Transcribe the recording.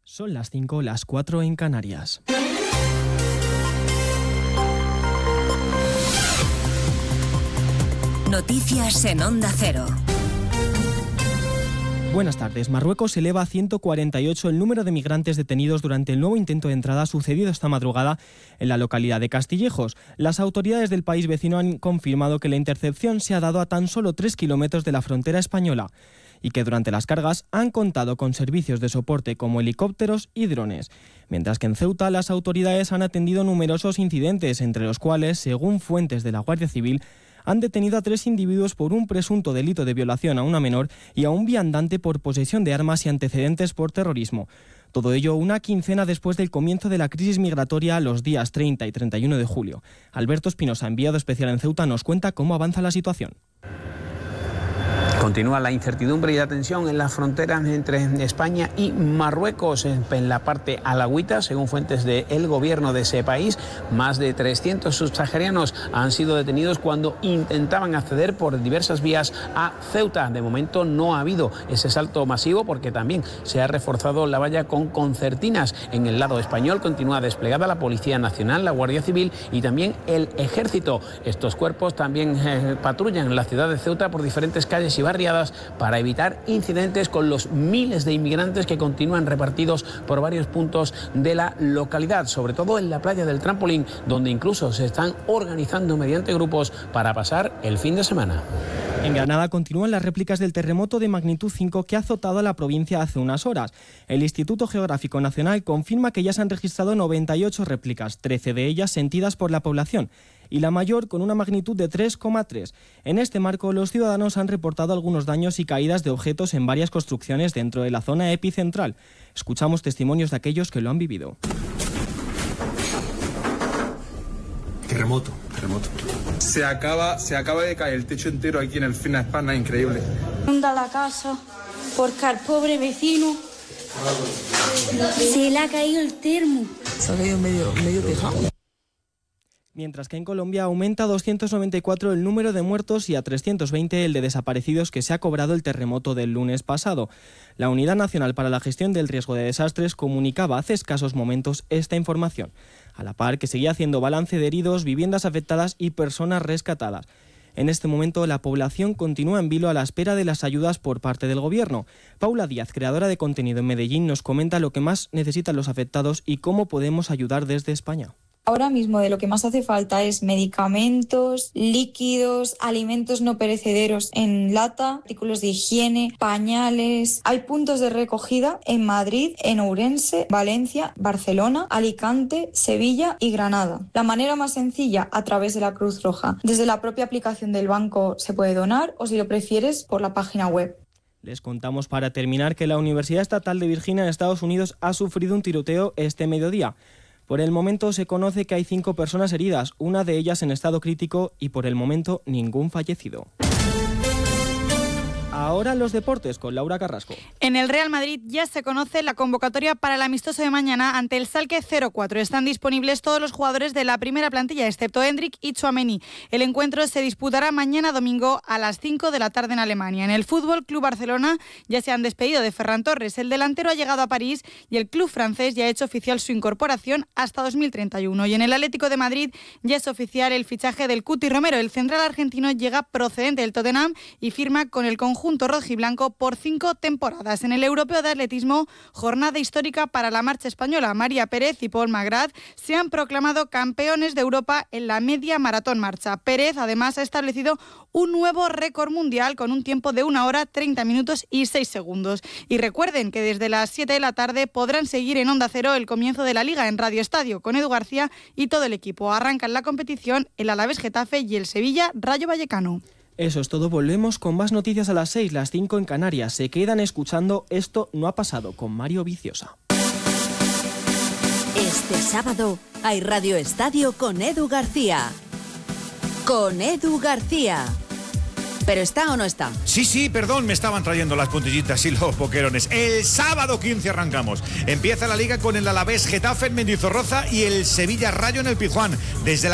Son las 5, las 4 en Canarias. Noticias en Onda Cero. Buenas tardes. Marruecos eleva a 148 el número de migrantes detenidos durante el nuevo intento de entrada sucedido esta madrugada en la localidad de Castillejos. Las autoridades del país vecino han confirmado que la intercepción se ha dado a tan solo 3 kilómetros de la frontera española y que durante las cargas han contado con servicios de soporte como helicópteros y drones. Mientras que en Ceuta las autoridades han atendido numerosos incidentes, entre los cuales, según fuentes de la Guardia Civil, han detenido a 3 individuos por un presunto delito de violación a una menor y a un viandante por posesión de armas y antecedentes por terrorismo. Todo ello una quincena después del comienzo de la crisis migratoria los días 30 y 31 de julio. Alberto Espinosa, enviado especial en Ceuta, nos cuenta cómo avanza la situación. Continúa la incertidumbre y la tensión en la frontera entre España y Marruecos, en la parte alauita. Según fuentes del gobierno de ese país, más de 300 subsaharianos han sido detenidos cuando intentaban acceder por diversas vías a Ceuta. De momento no ha habido ese salto masivo porque también se ha reforzado la valla con concertinas. En el lado español continúa desplegada la Policía Nacional, la Guardia Civil y también el Ejército. Estos cuerpos también patrullan la ciudad de Ceuta por diferentes calles y barriadas para evitar incidentes con los miles de inmigrantes que continúan repartidos por varios puntos de la localidad, sobre todo en la playa del Trampolín, donde incluso se están organizando mediante grupos para pasar el fin de semana. En Granada continúan las réplicas del terremoto de magnitud 5 que ha azotado a la provincia hace unas horas. El Instituto Geográfico Nacional confirma que ya se han registrado 98 réplicas, 13 de ellas sentidas por la población, y la mayor con una magnitud de 3,3. En este marco, los ciudadanos han reportado algunos daños y caídas de objetos en varias construcciones dentro de la zona epicentral. Escuchamos testimonios de aquellos que lo han vivido. Terremoto. Se acaba de caer el techo entero aquí en el Fina Hispana, increíble. Anda la casa porque al pobre vecino se le ha caído el termo. Se ha caído medio tejado. Mientras que en Colombia aumenta a 294 el número de muertos y a 320 el de desaparecidos que se ha cobrado el terremoto del lunes pasado. La Unidad Nacional para la Gestión del Riesgo de Desastres comunicaba hace escasos momentos esta información, a la par que seguía haciendo balance de heridos, viviendas afectadas y personas rescatadas. En este momento la población continúa en vilo a la espera de las ayudas por parte del Gobierno. Paula Díaz, creadora de contenido en Medellín, nos comenta lo que más necesitan los afectados y cómo podemos ayudar desde España. Ahora mismo de lo que más hace falta es medicamentos, líquidos, alimentos no perecederos en lata, artículos de higiene, pañales. Hay puntos de recogida en Madrid, en Ourense, Valencia, Barcelona, Alicante, Sevilla y Granada. La manera más sencilla, a través de la Cruz Roja. Desde la propia aplicación del banco se puede donar o, si lo prefieres, por la página web. Les contamos para terminar que la Universidad Estatal de Virginia en Estados Unidos ha sufrido un tiroteo este mediodía. Por el momento se conoce que hay 5 personas heridas, una de ellas en estado crítico y por el momento ningún fallecido. Ahora los deportes con Laura Carrasco. En el Real Madrid ya se conoce la convocatoria para el amistoso de mañana ante el Schalke 04. Están disponibles todos los jugadores de la primera plantilla, excepto Endrick y Tchouaméni. El encuentro se disputará mañana domingo a las 5 de la tarde en Alemania. En el Fútbol Club Barcelona ya se han despedido de Ferran Torres. El delantero ha llegado a París y el club francés ya ha hecho oficial su incorporación hasta 2031. Y en el Atlético de Madrid ya es oficial el fichaje del Cuti Romero. El central argentino llega procedente del Tottenham y firma con el conjunto rojiblanco por 5 temporadas. En el Europeo de Atletismo, jornada histórica para la marcha española. María Pérez y Paul Magrat se han proclamado campeones de Europa en la media maratón marcha. Pérez además ha establecido un nuevo récord mundial con un tiempo de 1 hora, 30 minutos y 6 segundos. Y recuerden que desde las 7 de la tarde podrán seguir en Onda Cero el comienzo de la Liga en Radio Estadio con Edu García y todo el equipo. Arrancan la competición el Alavés Getafe y el Sevilla Rayo Vallecano. Eso es todo, volvemos con más noticias a las 6, las 5 en Canarias. Se quedan escuchando Esto no ha pasado con Mario Viciosa. Este sábado hay Radio Estadio con Edu García. Con Edu García. ¿Pero está o no está? Sí, perdón, me estaban trayendo las puntillitas y los boquerones. El sábado 15 arrancamos. Empieza la Liga con el Alavés Getafe en Mendizorroza y el Sevilla Rayo en el Pizjuán. Desde